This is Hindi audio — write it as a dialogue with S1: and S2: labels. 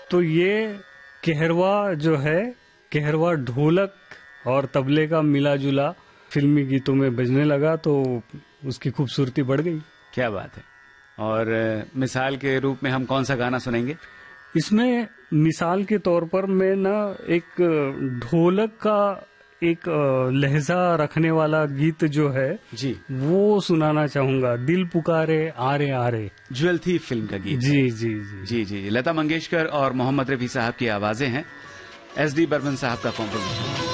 S1: तो ये कहरवा जो है, कहरवा ढोलक और तबले का मिला जुला फिल्मी गीतों में बजने लगा तो उसकी खूबसूरती बढ़ गई।
S2: क्या बात है। और मिसाल के रूप में हम कौन सा गाना सुनेंगे?
S1: इसमें मिसाल के तौर पर मैं ना एक ढोलक का एक लहजा रखने वाला गीत जो है
S2: जी,
S1: वो सुनाना चाहूंगा। दिल पुकारे आरे आरे,
S2: ज्वेल थी फिल्म का गीत।
S1: जी जी जी
S2: जी जी, लता मंगेशकर और मोहम्मद रफी साहब की आवाजें हैं, एस डी बर्मन साहब का कॉम्पोजिशन।